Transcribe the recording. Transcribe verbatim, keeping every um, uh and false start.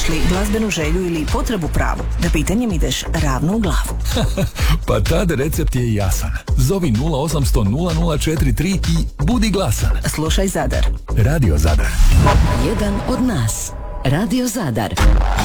Imaš li glazbenu želju ili potrebu pravu? Da pitanjem ideš ravno u glavu. Pa tad recept je jasan. Zovi nula osam sto nula nula četiri tri i budi glasan. Slušaj Zadar. Radio Zadar. Jedan od nas. Radio Zadar.